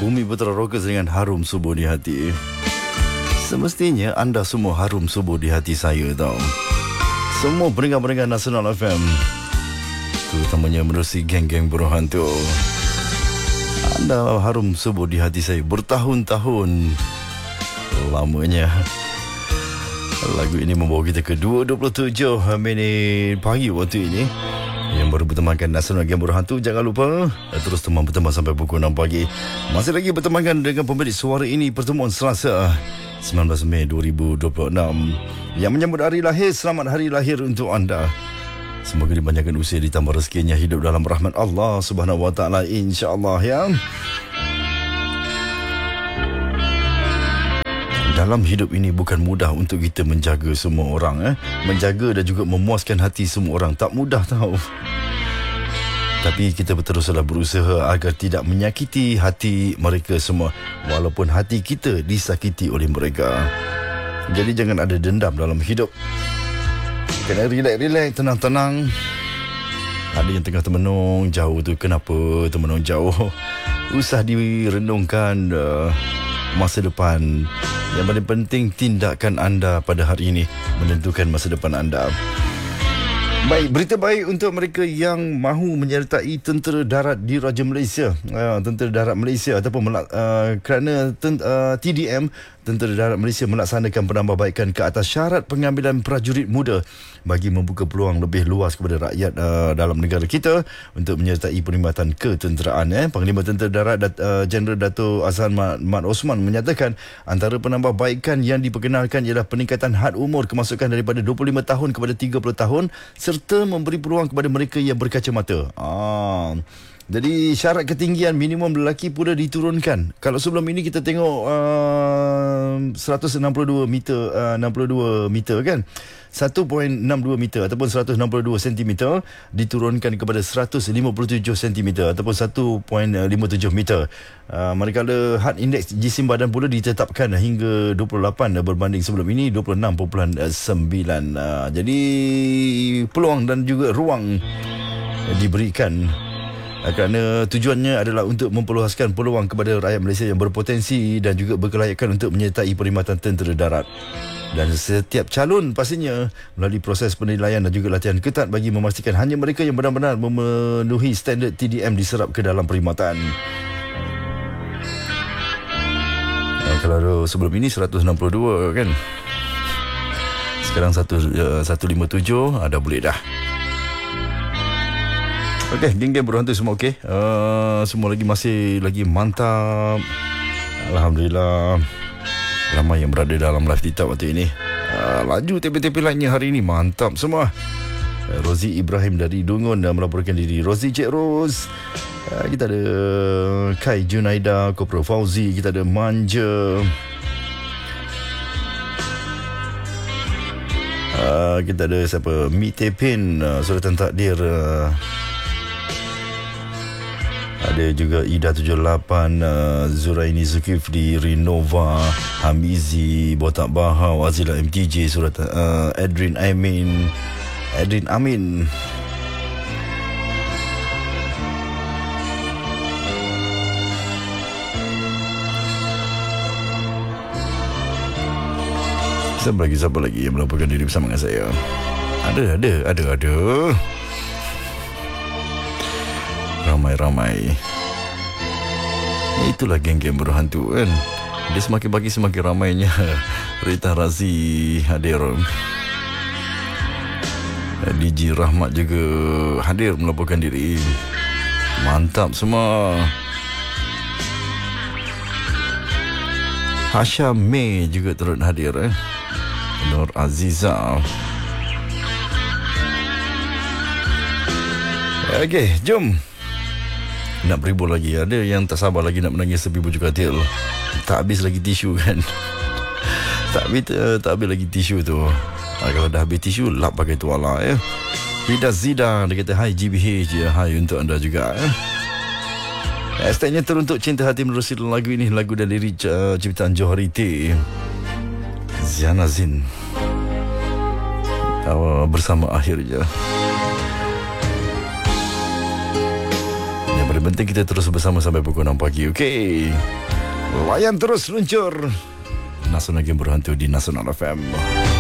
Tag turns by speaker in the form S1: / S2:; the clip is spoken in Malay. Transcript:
S1: Bumi Putra Rockers dengan Harum Subuh di Hati. Semestinya anda semua harum subuh di hati saya tau. Semua pendengar-pendengar Nasional FM, terutamanya menerusi geng-geng buruh hantu. Anda harum subuh di hati saya bertahun-tahun lamanya. Lagu ini membawa kita ke 2.27 minit pagi waktu ini. Yang baru bertemankan Nasional Geng Buruh Hantu, jangan lupa terus berteman sampai pukul 6 pagi. Masih lagi bertemankan dengan pemilik suara ini, pertemuan Selasa 19 Mei 2026 yang menyambut hari lahir. Selamat hari lahir untuk anda. Semoga dibanyakan usia, ditambah rezekinya, hidup dalam rahmat Allah Subhanahu Wa Taala, insya-Allah ya. Dalam hidup ini bukan mudah untuk kita menjaga semua orang, menjaga dan juga memuaskan hati semua orang. Tak mudah tahu. Tapi kita teruslah berusaha agar tidak menyakiti hati mereka semua, walaupun hati kita disakiti oleh mereka. Jadi jangan ada dendam dalam hidup. Kena relax, tenang-tenang. Ada yang tengah termenung jauh tu, kenapa termenung jauh? Usah direnungkan masa depan. Yang paling penting, tindakan anda pada hari ini menentukan masa depan anda. Baik, berita baik untuk mereka yang mahu menyertai tentera darat di Raja Malaysia. Tentera darat Malaysia ataupun kerana TDM, Tentera Darat Malaysia melaksanakan penambahbaikan ke atas syarat pengambilan prajurit muda bagi membuka peluang lebih luas kepada rakyat dalam negara kita untuk menyertai perkhidmatan ketenteraan. Panglima Tentera Darat Jeneral Dato' Azhan Mat Osman menyatakan antara penambahbaikan yang diperkenalkan ialah peningkatan had umur kemasukan daripada 25 tahun kepada 30 tahun serta memberi peluang kepada mereka yang berkacamata. Jadi syarat ketinggian minimum lelaki pula diturunkan. Kalau sebelum ini kita tengok 162 meter kan, 1.62 meter ataupun 162 cm diturunkan kepada 157 cm ataupun 1.57 meter. Manakala had indeks jisim badan pula ditetapkan hingga 28 berbanding sebelum ini 26.9. Jadi peluang dan juga ruang diberikan kerana tujuannya adalah untuk memperluaskan peluang kepada rakyat Malaysia yang berpotensi dan juga berkelayakan untuk menyertai perkhidmatan tentera darat. Dan setiap calon pastinya melalui proses penilaian dan juga latihan ketat bagi memastikan hanya mereka yang benar-benar memenuhi standard TDM diserap ke dalam perkhidmatan. Kalau sebelum ini 162 kan, sekarang 157 dah boleh dah. Okey, geng-geng buruh hantu semua okey. Semua masih lagi mantap. Alhamdulillah. Ramai yang berada dalam live TikTok waktu ini. Laju tepi-tepi lainnya hari ini mantap semua. Rozi Ibrahim dari Dungun melaporkan diri. Rozi Cik Ros. Kita ada Kai Junaida, Kopro Fauzi, kita ada Manja. Kita ada siapa? Mi Tepin, Suratan Takdir. Ada juga Ida 78, Zuraini Zulkifli, Rinova, Hamizi, Botak Bahau, Azila MTJ, Surat Adrin Amin. Siapa lagi yang melaporkan diri bersama dengan saya? Ada. Ramai. Itulah geng-geng buruh hantu kan. Dia semakin pagi semakin ramainya. Rita Razi hadir. DJ Rahmat juga hadir melaporkan diri. Mantap semua. Hasha May juga turut hadir. Nur Aziza. Okey, jom. Nak beribul lagi. Ada yang tak sabar lagi nak menangis tepi baju katil. Tak habis lagi tisu kan. Tak habis lagi tisu tu. Kalau dah habis tisu, lap pakai tuala ya. Hida Zida, dia kata hi GBH. Hi untuk anda juga. Hashtagnya teruntuk cinta hati menerusi lagu ini. Lagu dan lirik ciptaan Johari T. Ziana Zin. Bersama akhirnya. Yang penting kita terus bersama sampai pukul 6 pagi. Okey, layan terus luncur Nasional Game Berhantu di Nasional FM.